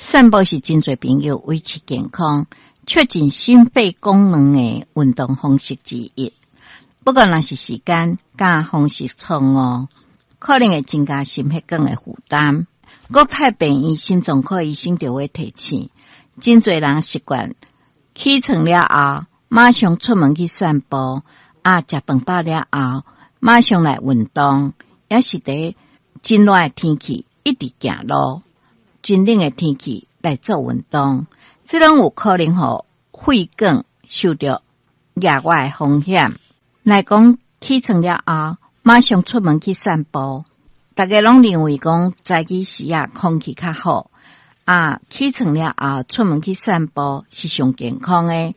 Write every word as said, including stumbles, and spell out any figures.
散步是真侪朋友维持健康、促进心肺功能的运动方式之一。不过若是时间甲方式错误，可能会增加心血管的负担。国泰病院心脏科医生就会提醒，真侪人习惯起床了后，马上出门去散步，啊，食饭饱了后，马上来运动，也是伫真热的天气一直行路，真冷的天气来做运动，这拢有可能互肺管受到额外的风险。来讲起床了后，马上出门去散步，大家拢认为讲早起时啊空气较好，啊，起床了后出门去散步是上健康的。